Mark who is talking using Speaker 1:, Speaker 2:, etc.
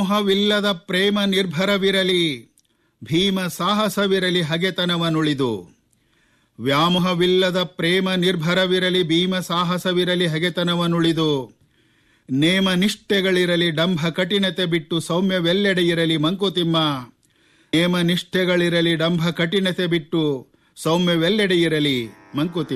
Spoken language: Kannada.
Speaker 1: ಮೋಹವಿಲ್ಲದ ಪ್ರೇಮ ನಿರ್ಭರವಿರಲಿ, ಭೀಮ ಸಾಹಸವಿರಲಿ ಹಗೆತನವನುಳಿದು. ವ್ಯಾಮೋಹವಿಲ್ಲದ ಪ್ರೇಮ ನಿರ್ಭರವಿರಲಿ, ಭೀಮ ಸಾಹಸವಿರಲಿ ಹಗೆತನವನುಳಿದು. ನೇಮ ನಿಷ್ಠೆಗಳಿರಲಿ, ಡಂಭ ಕಠಿಣತೆ ಬಿಟ್ಟು ಸೌಮ್ಯವೆಲ್ಲೆಡೆಯಿರಲಿ ಮಂಕುತಿಮ್ಮ. ನೇಮ ನಿಷ್ಠೆಗಳಿರಲಿ, ಡಂಭ ಕಠಿಣತೆ ಬಿಟ್ಟು ಸೌಮ್ಯವೆಲ್ಲೆಡೆಯಿರಲಿ ಮಂಕುತಿಮ್ಮ.